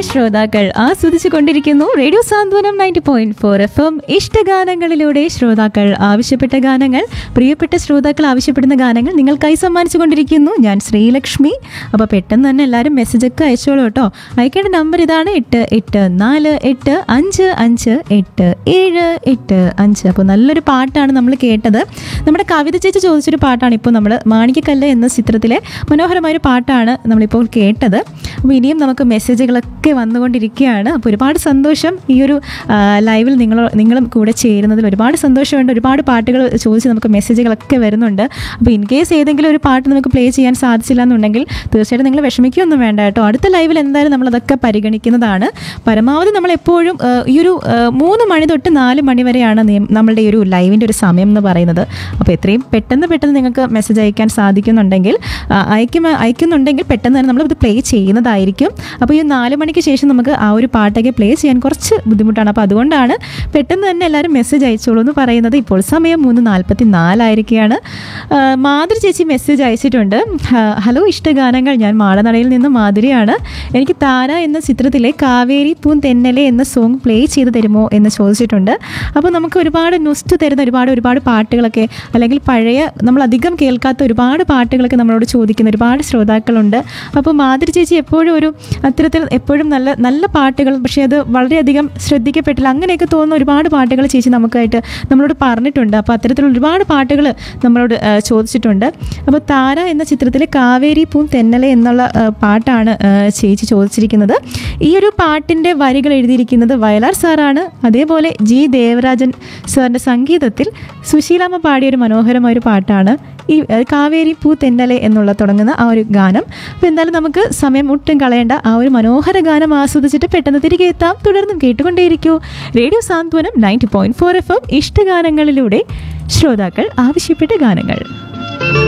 ശ്രോതാക്കൾ ആസ്വദിച്ചു കൊണ്ടിരിക്കുന്നു റേഡിയോ സാന്ത്വനം 90.4 FM ഇഷ്ടഗാനങ്ങളിലൂടെ ശ്രോതാക്കൾ ആവശ്യപ്പെട്ട ഗാനങ്ങൾ, പ്രിയപ്പെട്ട ശ്രോതാക്കൾ ആവശ്യപ്പെടുന്ന ഗാനങ്ങൾ നിങ്ങൾക്കായി സമ്മാനിച്ചു കൊണ്ടിരിക്കുന്നു ഞാൻ ശ്രീലക്ഷ്മി. അപ്പോൾ പെട്ടെന്ന് തന്നെ എല്ലാവരും മെസ്സേജൊക്കെ അയച്ചോളൂ കേട്ടോ. അയക്കേണ്ട നമ്പർ ഇതാണ് 8848558785. അപ്പോൾ നല്ലൊരു പാട്ടാണ് നമ്മൾ കേട്ടത്. നമ്മുടെ കവിത ചേച്ചി ചോദിച്ചൊരു പാട്ടാണ് ഇപ്പോൾ നമ്മൾ മാണിക്കക്കല്ല് എന്ന ചിത്രത്തിലെ മനോഹരമായൊരു പാട്ടാണ് നമ്മളിപ്പോൾ കേട്ടത്. അപ്പോൾ ഇനിയും നമുക്ക് മെസ്സേജുകളൊക്കെ വന്നുകൊണ്ടിരിക്കുകയാണ്. അപ്പോൾ ഒരുപാട് സന്തോഷം ഈ ഒരു ലൈവിൽ നിങ്ങളും കൂടെ ചേരുന്നതിൽ ഒരുപാട് സന്തോഷമുണ്ട്. ഒരുപാട് പാട്ടുകൾ ചോദിച്ച് നമുക്ക് മെസ്സേജുകളൊക്കെ വരുന്നുണ്ട്. അപ്പോൾ ഇൻ കേസ് ഏതെങ്കിലും ഒരു പാട്ട് നമുക്ക് പ്ലേ ചെയ്യാൻ സാധിച്ചില്ല എന്നുണ്ടെങ്കിൽ തീർച്ചയായിട്ടും നിങ്ങൾ വിഷമിക്കുകയൊന്നും വേണ്ട കേട്ടോ. അടുത്ത ലൈവിൽ എന്തായാലും നമ്മളതൊക്കെ പരിഗണിക്കുന്നതാണ്. പരമാവധി നമ്മളെപ്പോഴും ഈ ഒരു 3 മണി തൊട്ട് 4 മണി വരെയാണ് നമ്മളുടെ ഈ ഒരു ലൈവിൻ്റെ ഒരു സമയം എന്ന് പറയുന്നത്. അപ്പോൾ എത്രയും പെട്ടെന്ന് നിങ്ങൾക്ക് മെസ്സേജ് അയക്കാൻ സാധിക്കുന്നുണ്ടെങ്കിൽ അയക്കുന്നുണ്ടെങ്കിൽ പെട്ടെന്ന് തന്നെ നമ്മളിത് പ്ലേ ചെയ്യുന്നതായിരിക്കും. അപ്പോൾ ഈ 4 മണിക്ക് ശേഷം നമുക്ക് ആ ഒരു പാട്ടൊക്കെ പ്ലേ ചെയ്യാൻ കുറച്ച് ബുദ്ധിമുട്ടാണ്. അപ്പോൾ അതുകൊണ്ടാണ് പെട്ടെന്ന് തന്നെ എല്ലാവരും മെസ്സേജ് അയച്ചോളൂ എന്ന് പറയുന്നത്. ഇപ്പോൾ സമയം 3:44 ആയിരിക്കുകയാണ്. മാധുരി ചേച്ചി മെസ്സേജ് അയച്ചിട്ടുണ്ട്. ഹലോ ഇഷ്ടഗാനങ്ങൾ, ഞാൻ മാടനടയിൽ നിന്ന് മാധുരിയാണ്. എനിക്ക് താര എന്ന ചിത്രത്തിലെ കാവേരി പൂൻ തെന്നലെ എന്ന സോങ് പ്ലേ ചെയ്ത് തരുമോ എന്ന് ചോദിച്ചിട്ടുണ്ട്. അപ്പോൾ നമുക്ക് ഒരുപാട് നുസ്റ്റ് തരുന്ന ഒരുപാട് പാട്ടുകളൊക്കെ, അല്ലെങ്കിൽ പഴയ നമ്മളധികം കേൾക്കാത്ത ഒരുപാട് പാട്ടുകളൊക്കെ നമ്മളോട് ചോദിക്കുന്ന ഒരുപാട് ശ്രോതാക്കളുണ്ട്. അപ്പോൾ മാധുരി ചേച്ചി എപ്പോഴും അത്തരത്തിൽ എപ്പോഴും നല്ല പാട്ടുകൾ, പക്ഷേ അത് വളരെയധികം ശ്രദ്ധിക്കപ്പെട്ടില്ല അങ്ങനെയൊക്കെ തോന്നുന്ന ഒരുപാട് പാട്ടുകൾ ചേച്ചി നമ്മളോട് പറഞ്ഞിട്ടുണ്ട്. അപ്പോൾ അത്തരത്തിലുള്ള ഒരുപാട് പാട്ടുകൾ നമ്മളോട് ചോദിച്ചിട്ടുണ്ട്. അപ്പോൾ താര എന്ന ചിത്രത്തിലെ കാവേരി പൂൻ തെന്നലെ എന്നുള്ള പാട്ടാണ് ചേച്ചി ചോദിച്ചിരിക്കുന്നത്. ഈ ഒരു പാട്ടിൻ്റെ വരികൾ എഴുതിയിരിക്കുന്നത് വയലാർ സാറാണ്. അതേപോലെ ജി ദേവരാജൻ സാറിൻ്റെ സംഗീതത്തിൽ സുശീലാമ്മ പാടിയൊരു മനോഹരമായൊരു പാട്ടാണ് ഈ കാവേരി പൂ തെന്നലെ എന്നുള്ള തുടങ്ങുന്ന ആ ഒരു ഗാനം. അപ്പോൾ എന്തായാലും നമുക്ക് സമയം ഒട്ടും കളയേണ്ട, ആ ഒരു മനോഹര ഗാനം ആസ്വദിച്ചിട്ട് പെട്ടെന്ന് തിരികെ എത്താം. തുടർന്നും കേട്ടുകൊണ്ടേയിരിക്കൂ റേഡിയോ സാന്ത്വനം 90.4 FM ഇഷ്ടഗാനങ്ങളിലൂടെ ശ്രോതാക്കൾ ആവശ്യപ്പെട്ട ഗാനങ്ങൾ.